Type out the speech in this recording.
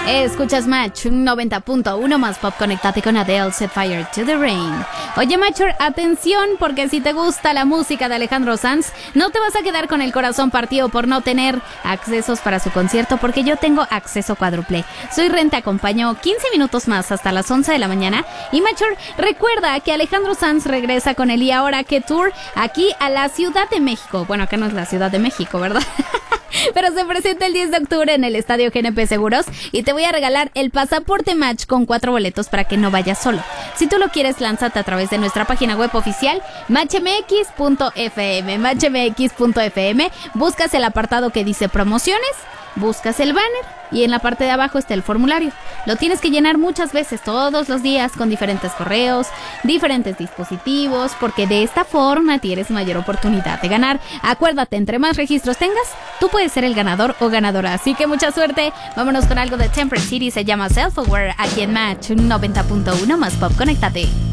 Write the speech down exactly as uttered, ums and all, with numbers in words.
Escuchas Match noventa punto uno más pop. Conéctate con Adele, Set Fire to the Rain. Oye, Matcher, atención, porque si te gusta la música de Alejandro Sanz, no te vas a quedar con el corazón partido por no tener accesos para su concierto, porque yo tengo acceso cuádruple. Soy Ren, te acompaño quince minutos más hasta las once de la mañana. Y Matcher, recuerda que Alejandro Sanz regresa con el Y Ahora Qué Tour aquí a la Ciudad de México. Bueno, acá no es la Ciudad de México, ¿verdad? Pero se presenta el diez de octubre en el Estadio G N P Seguros y te voy a regalar el pasaporte Match con cuatro boletos para que no vayas solo. Si tú lo quieres, lánzate a través de nuestra página web oficial match m x punto f m, match m x punto f m, buscas el apartado que dice promociones, buscas el banner y en la parte de abajo está el formulario. Lo tienes que llenar muchas veces, todos los días, con diferentes correos, diferentes dispositivos, porque de esta forma tienes mayor oportunidad de ganar. Acuérdate, entre más registros tengas, tú puedes ser el ganador o ganadora. Así que mucha suerte. Vámonos con algo de Temperate City, se llama Self Aware, aquí en Match noventa punto uno más pop. Conéctate.